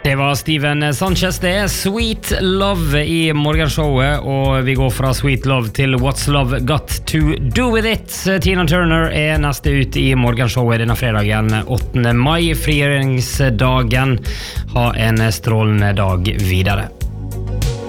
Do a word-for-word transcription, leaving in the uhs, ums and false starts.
Det var Steven Sanchez, det er Sweet Love i morgenshowet, og vi går fra Sweet Love til What's Love Got To Do With It. Tina Turner er neste ut i morgenshowet denne fredagen åttende mai, frigjøringsdagen. Ha en strålende dag videre.